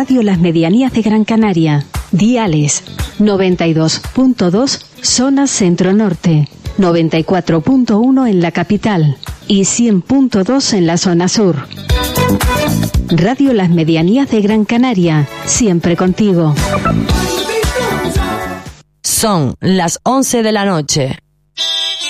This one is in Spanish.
Radio Las Medianías de Gran Canaria. Diales 92.2 zona centro-norte, 94.1 en la capital y 100.2 en la zona sur. Radio Las Medianías de Gran Canaria, siempre contigo. Son las 11 de la noche.